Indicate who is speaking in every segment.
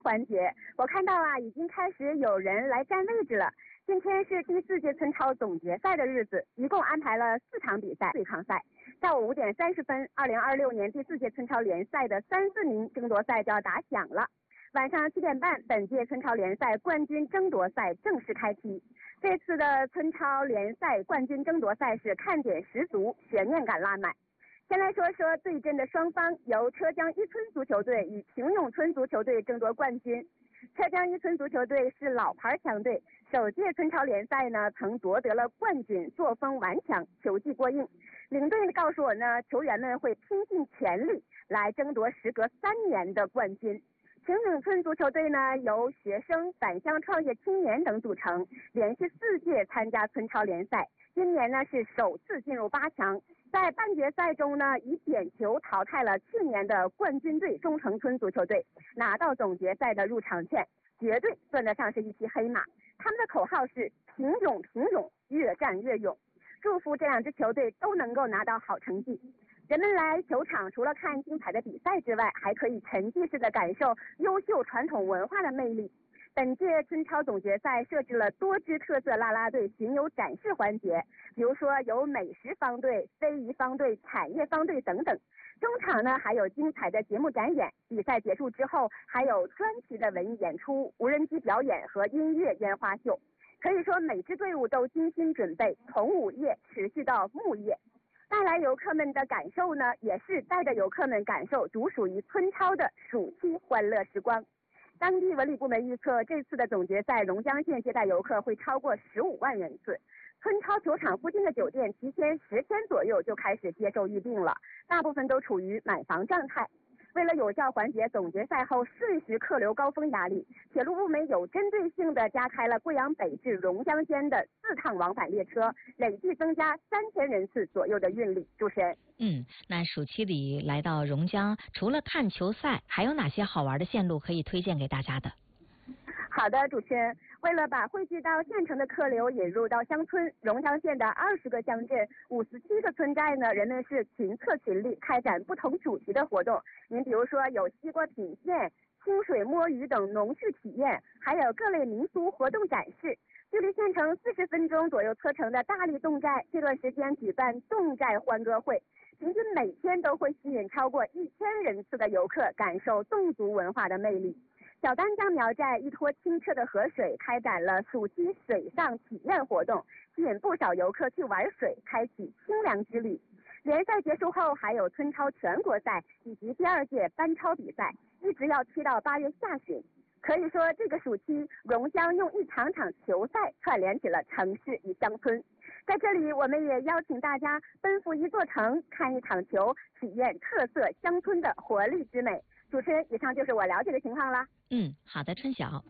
Speaker 1: 环节，我看到已经开始有人来占位置了。今天是第4届村超总决赛的日子，一共安排了4场比赛对抗赛。下午5点30分，2026年第4届村超联赛的3、4名争夺赛就要打响了。晚上7点半，本届村超联赛冠军争夺赛正式开踢。这次的村超联赛冠军争夺赛是看点十足，悬念感拉满。先来说说对阵的双方，由车江一村足球队与平永村足球队争夺冠军。车江一村足球队是老牌强队，首届村超联赛呢曾夺得了冠军，作风顽强，球技过硬。领队告诉我呢，球员们会拼尽全力来争夺时隔3年的冠军。平永村足球队呢由学生、返乡创业青年等组成，连续4届参加村超联赛，今年呢是首次进入8强。在半决赛中呢，以点球淘汰了去年的冠军队中城村足球队，拿到总决赛的入场券，绝对算得上是一匹黑马。他们的口号是平勇平勇，越战越勇。祝福这2支球队都能够拿到好成绩。人们来球场除了看精彩的比赛之外，还可以沉浸式的感受优秀传统文化的魅力。本届村超总决赛设置了多支特色啦啦队巡游展示环节，比如说有美食方队、非遗方队、产业方队等等。中场呢还有精彩的节目展演，比赛结束之后还有专题的文艺演出、无人机表演和音乐烟花秀。可以说每支队伍都精心准备，从午夜持续到暮夜。带来游客们的感受呢，也是带着游客们感受独属于村超的暑期欢乐时光。当地文旅部门预测，这次的总决赛榕江县接待游客会超过15万人次。村超球场附近的酒店提前10天左右就开始接受预订了，大部分都处于满房状态。为了有效缓解总决赛后瞬时客流高峰压力，铁路部门有针对性地加开了贵阳北至榕江间的4趟往返列车，累计增加3000人次左右的运力。主持人，
Speaker 2: 那暑期里来到榕江，除了看球赛，还有哪些好玩的线路可以推荐给大家的？
Speaker 1: 好的，主持人。为了把汇聚到县城的客流引入到乡村，榕江县的20个乡镇、57个村寨呢，人们是群策群力，开展不同主题的活动。您比如说有西瓜品鉴、清水摸鱼等农畜体验，还有各类民俗活动展示。距离县城40分钟左右车程的大荔侗寨，这段时间举办侗寨欢歌会，平均每天都会吸引超过1000人次的游客感受侗族文化的魅力。小丹江苗寨依托清澈的河水，开展了暑期水上体验活动，吸引不少游客去玩水，开启清凉之旅。联赛结束后，还有村超全国赛以及第2届班超比赛，一直要踢到8月下旬。可以说，这个暑期，榕江用一场场球赛串联起了城市与乡村。在这里，我们也邀请大家奔赴一座城，看一场球，体验特色乡村的活力之美。主持人，以上就是我了解的情况啦。
Speaker 2: 好的，春晓。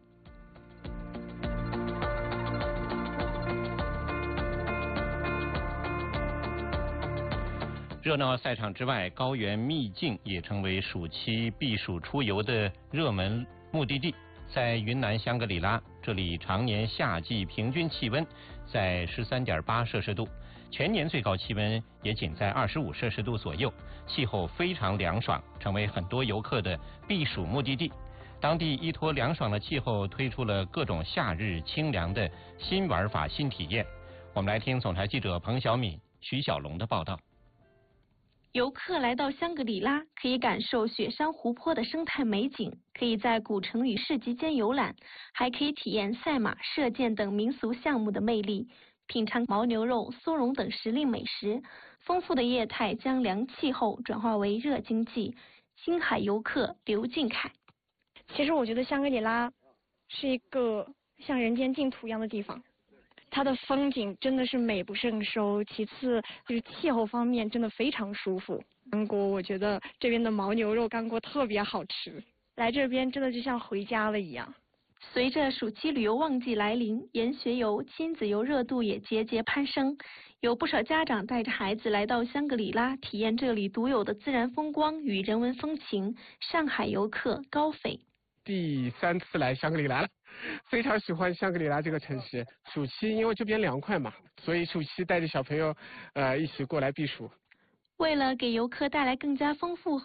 Speaker 3: 热闹赛场之外，高原秘境也成为暑期避暑出游的热门目的地。在云南香格里拉，这里常年夏季平均气温在13.8摄氏度，全年最高气温也仅在25摄氏度左右，气候非常凉爽，成为很多游客的避暑目的地。当地依托凉爽的气候，推出了各种夏日清凉的新玩法、新体验。我们来听总台记者彭小敏、徐小龙的报道。
Speaker 4: 游客来到香格里拉，可以感受雪山湖泊的生态美景，可以在古城与市集间游览，还可以体验赛马、射箭等民俗项目的魅力，品尝牦牛肉、酥蓉等时令美食。丰富的业态将凉气候转化为热经济。星海游客刘俊凯，
Speaker 5: 其实我觉得香格里拉是一个像人间净土一样的地方。它的风景真的是美不胜收，其次就是气候方面真的非常舒服。干锅，我觉得这边的牦牛肉干锅特别好吃，来这边真的就像回家了一样。
Speaker 4: 随着暑期旅游旺季来临，研学游、亲子游热度也节节攀升，有不少家长带着孩子来到香格里拉，体验这里独有的自然风光与人文风情。上海游客高斐，
Speaker 6: 第3次来香格里拉了，非常喜欢香格里拉这个城市。暑期因为这边凉快嘛，所以暑期带着小朋友一起过来避暑。
Speaker 4: 为了给游客带来更加丰富